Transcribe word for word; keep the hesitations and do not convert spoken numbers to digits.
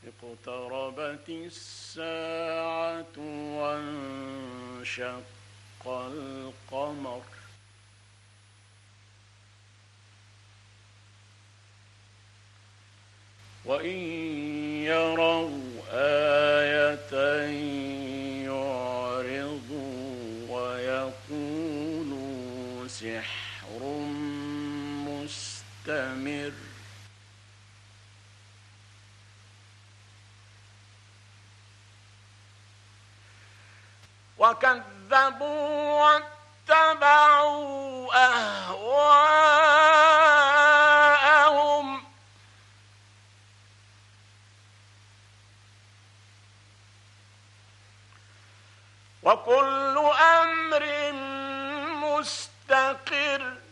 اقتربت الساعة وانشق القمر وإن يروا آية يعرضوا ويقولوا سحر مستمر وكذبوا واتبعوا أهواءهم وكل أمر مستقر